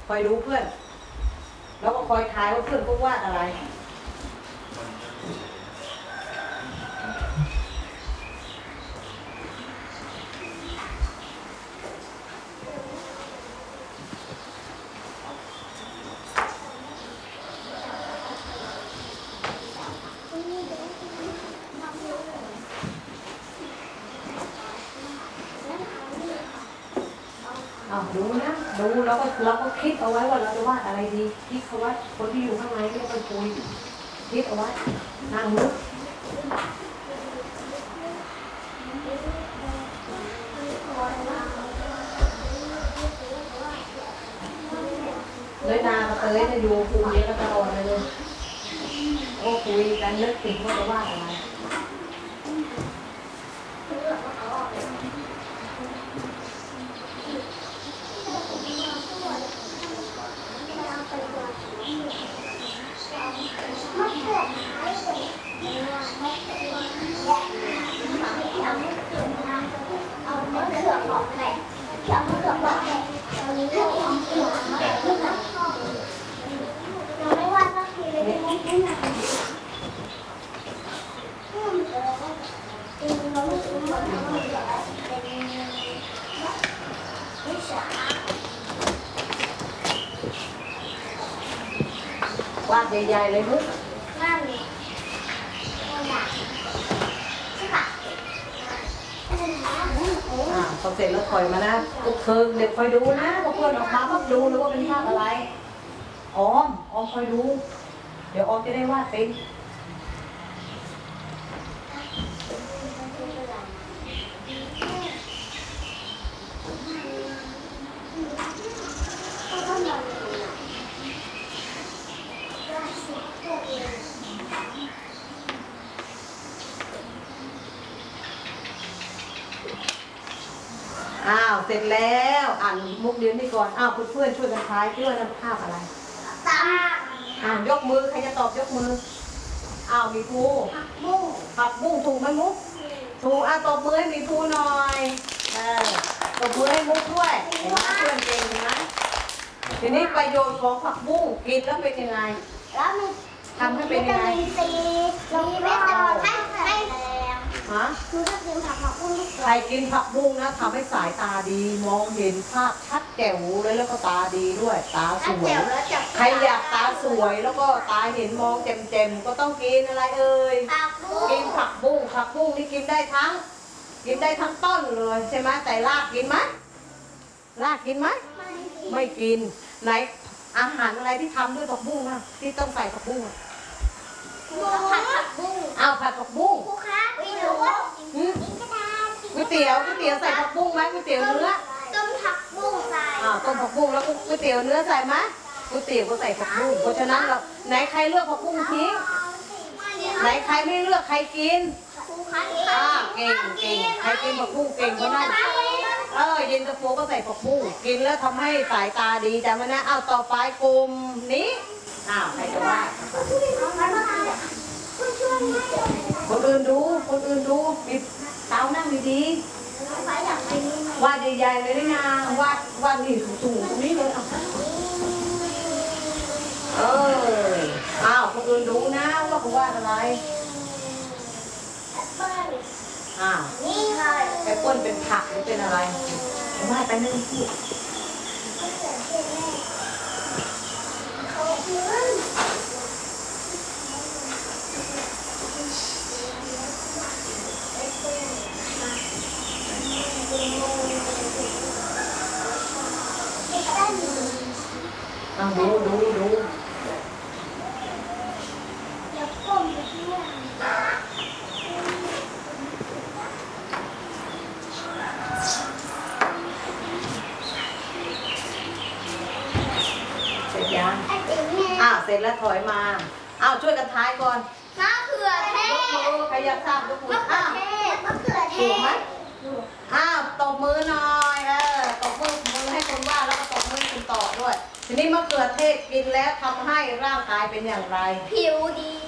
คอยดูเพื่อนแล้วก็คอยทายว่าเพื่อนก็วาดอะไรดูนะดูเราก็คิดเอาไว้ว่าเราจะวาดอะไรดีคิดเอาไว้คนที่อยู่ข้างในไม่ต้องคุยคิดเอาไว้นั่งนึกเลยนาเตยจะอยู่คุยแล้วก็รอเลยโอ้คุยกันนึกถึงว่าจะวาดอะไรวาดใหญ่ๆเลยลูกพอเสร็จแล้วคอยมานะทุกคืนเด็กคอยดูนะพอเพื่อนออกมาก็ดูเลยว่าเป็นภาพอะไรออมคอยดูเดี๋ยวออมจะได้วาดเป็นเสร็จแล้วอ่านมุกเดียวนี่ก่อนเพื่อนช่วยกันทายด้วยนะภาพอะไรยกมือใครจะตอบยกมือมีภูผักบุ้งถูกไหมมุกถูกตบมือให้มีภูหน่อยตบมือให้มุกด้วยเห็นไหมเพื่อนเก่งนะทีนี้ประโยชน์ของผักบุ้งกินแล้วเป็นยังไงทำให้เป็นยังไงมีเม็ดให้ใครกินผักบุ้งนะทำให้สายตาดีมองเห็นภาพชัดแจ๋วเลยแล้วก็ตาดีด้วยตาสวยใครอยากตาสวยแล้วก็ตาเห็นมองแจ่มๆก็ต้องกินอะไรเอ่ยกินผักบุ้งนี่กินได้ทั้งต้นเลยใช่ไหมแต่รากกินไหมไม่กินไหนอาหารอะไรที่ทำด้วยผักบุ้งนะที่ต้องใส่ผักบุ้งผัดผักบุ้งผัดผักบุ้งครูคะไม่รู้ก๋วยเตี๋ยวใส่ผักบุ้งไหมก๋วยเตี๋ยวเนื้อต้มผักบุ้งใส่ต้มผักบุ้งแล้วก๋วยเตี๋ยวเนื้อใส่ไหมก๋วยเตี๋ยวก็ใส่ผักบุ้งเพราะฉะนั้นเราไหนใครเลือกผักบุ้งทิ้งไหนใครไม่เลือกใครกินเก่งใครกินผักบุ้งเก่งเพราะนั้นเย็นตาโฟก็ใส่ผักบุ้งกินแล้วทำให้สายตาดีจำไว้นะต่อไปกลุ่มนี้ใครจะว่าคนอื่นดูปิดเท้านั่งดีๆวาดใหญ่ๆเลยนะวาดนี่สูงตรงนี้เลยคนอื่นดูนะว่าเขาวาดอะไรแอปเปิ้ลเป็นผักหรือเป็นอะไรวาดไปนึ่งที่ดูเสร็จยังเสร็จแล้วถอยมาช่วยกันท้ายก่อนมะเขือเทศใครอยากทราบยกมือมะเขือเทศถูกไหมตบมือหน่อยตบมือให้คนว่าแล้วก็ตบมือคุณต่อด้วยทีนี้มะเขือเทศกินแล้วทำให้ร่างกายเป็นอย่างไรผิวดี